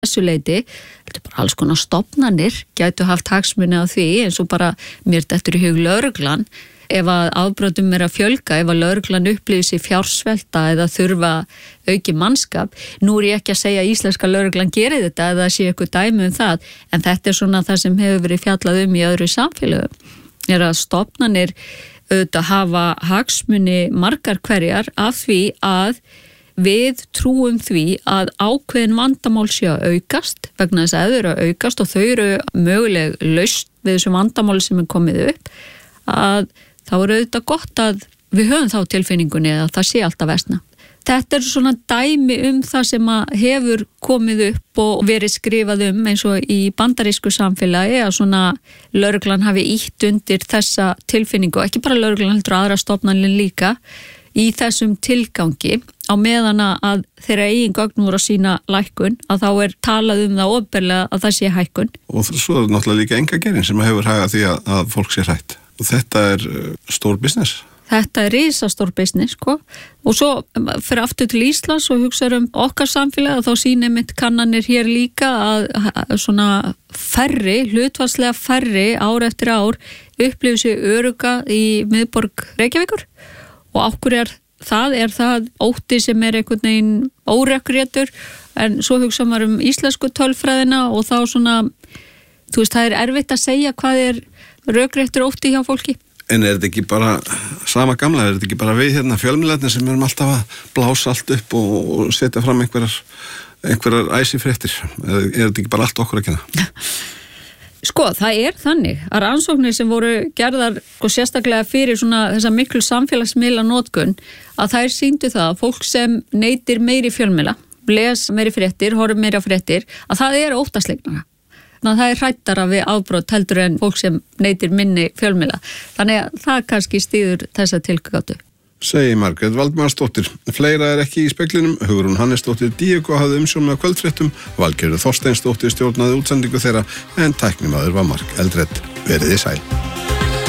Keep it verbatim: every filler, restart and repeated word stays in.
þessu leyti, þetta er bara alls konar stofnanir gætu haft hagsmuni á því eins og bara mér dettur í hug lögreglan ef að afbrotum er að fjölga, ef að lögreglan upplýsi sig fjársvelta eða þurfa auki mannskap. Nú er ég ekki að segja að íslenska lögreglan gerir þetta eða sé eitthvað dæmi um það, en þetta er svona það sem hefur verið fjallað um í öðru samfélögum. Er að stofnanir auðvitað hafa hagsmuni margar hverjar af því að við trúum því að ákveðin vandamál sé að aukast vegna þess að þau eru að aukast og þau eru möguleg lausn við þessum vandamáli sem er komið upp, að þá er auðvitað gott að við höfum þá tilfinningunni að það sé alltaf versna. Þetta er svona dæmi um það sem að hefur komið upp og verið skrifað um eins og í bandarísku samfélagi að svona lögreglan hafi ýtt undir þessa tilfinningu og ekki bara lögreglan heldur aðra stofnanir líka í þessum tilgangi á meðan að þeirra eigin gögn voru að sína lækkun að þá er talað um það opinberlega að það sé hækkun. Og svo er náttúrulega líka engagerinn sem hefur hagað því að, að fólk sé hrætt. Og þetta er stór business. Þetta er risastór business, sko. Og svo fyrir aftur til Íslands og hugsaður um okkar samfélag og þá sýnir mitt kannanir hér líka að, að svona færri, hlutfallslega færri ár eftir ár upplifir sig örugga í miðborg Reykjavíkur. Og okkur er það, er það ótti sem er einhvern veginn órekréttur, en svo hugsa maður um íslensku tölfræðina og þá svona, þú veist, það er erfitt að segja hvað er rökréttur ótti hjá fólki. En er þetta ekki bara sama gamla, er þetta ekki bara við hérna fjölmiðlarnir sem erum alltaf að blása allt upp og, og setja fram einhverjar, einhverjar æsifréttir? Er, er þetta ekki bara allt okkur að kenna? Sko, það er þannig að rannsóknir sem voru gerðar sko, sérstaklega fyrir svona þessa miklu samfélagsmiðla notkun að þær sýndu það að fólk sem neytir meiri fjölmiðla, les meiri fréttir, horfir meiri á fréttir, að það er óttasleiknara. Þannig að það er hrættara við afbrot heldur en fólk sem neytir minni fjölmiðla. Þannig að það kannski styður þessa tilgátu. Segir Margrét Valdmarsdóttir. Fleira er ekki í speklinum. Hugrún Hannesdóttir Díego hafði umsjón með kvöldfréttum. Valgerður Þorsteinsdóttir stjórnaði útsendingu þeirra en tæknimaður var Mark Eldred. Verið þið sæl.